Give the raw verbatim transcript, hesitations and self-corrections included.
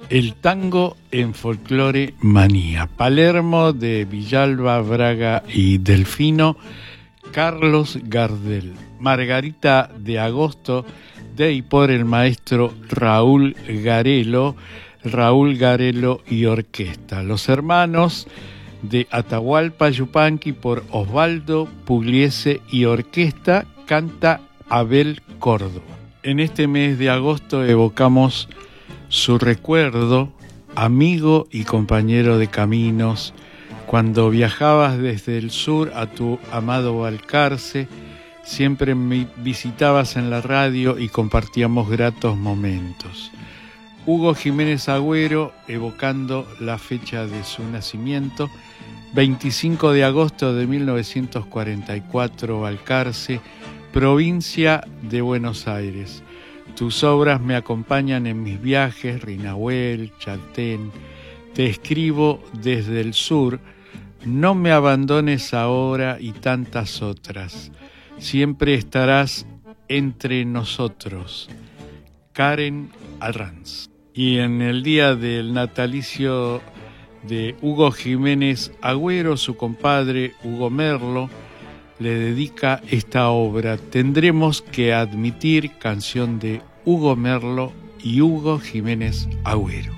El tango en Folclore Manía. Palermo de Villalba, Braga y Delfino, Carlos Gardel. Margarita de Agosto, de y por el maestro Raúl Garelo, Raúl Garelo y Orquesta. Los hermanos de Atahualpa Yupanqui por Osvaldo Pugliese y Orquesta, canta Abel Córdoba. En este mes de agosto evocamos su recuerdo, amigo y compañero de caminos, cuando viajabas desde el sur a tu amado Balcarce, siempre me visitabas en la radio y compartíamos gratos momentos. Hugo Jiménez Agüero, evocando la fecha de su nacimiento, veinticinco de agosto de mil novecientos cuarenta y cuatro, Balcarce, provincia de Buenos Aires. Tus obras me acompañan en mis viajes, Rinahuel, Chaltén. Te escribo desde el sur, no me abandones ahora y tantas otras. Siempre estarás entre nosotros. Karen Arranz. Y en el día del natalicio de Hugo Jiménez Agüero, su compadre Hugo Merlo le dedica esta obra. Tendremos que admitir, canción de Hugo Merlo y Hugo Jiménez Agüero.